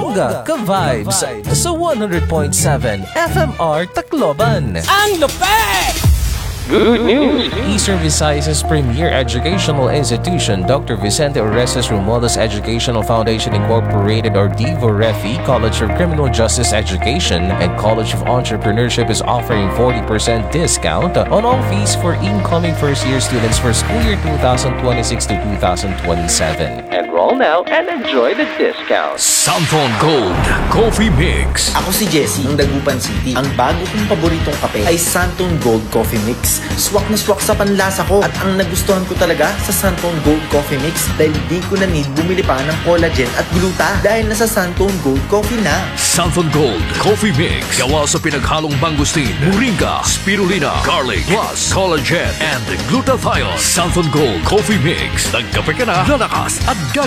Bongga ka-vibes sa 100.7 FMR Tacloban. Ang lupet! Good news! Eastern Visayas' premier educational institution, Dr. Vicente Orestes Romualdez Educational Foundation Incorporated or DIVO-REFI College of Criminal Justice Education and College of Entrepreneurship is offering 40% discount on all fees for incoming first-year students for school year 2026 to 2027. Enroll now and enjoy the discount. Santon Gold Coffee Mix. Ako si Jesse ng Dagupan City. Ang bago kong paboritong kape ay Santon Gold Coffee Mix. Swak na swak sa panlasa ko at ang nagustuhan ko talaga sa Santon Gold Coffee Mix dahil di ko na need bumili pa ng collagen at gluta dahil nasa Santon Gold Coffee na. Santon Gold Coffee Mix. Gawa sa pinaghalong mangustin, moringa, spirulina, garlic, plus collagen and glutathione. Santon Gold Coffee Mix. Nagkape ka na, lalakas at